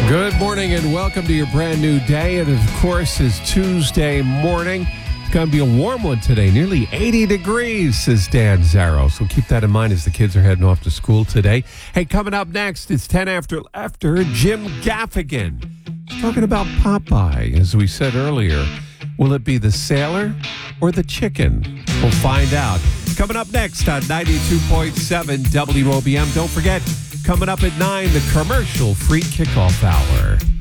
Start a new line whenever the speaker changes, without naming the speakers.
Good morning and welcome to your brand new day. And of course, it's Tuesday morning. It's going to be a warm one today, nearly 80 degrees, says Dan Zarrow. So keep that in mind as the kids are heading off to school today. Hey, coming up next, it's 10 after Jim Gaffigan. Talking about Popeye, as we said earlier. Will it be the sailor or the chicken? We'll find out. Coming up next on 92.7 WOBM. Don't forget, coming up at 9, the commercial-free kickoff hour.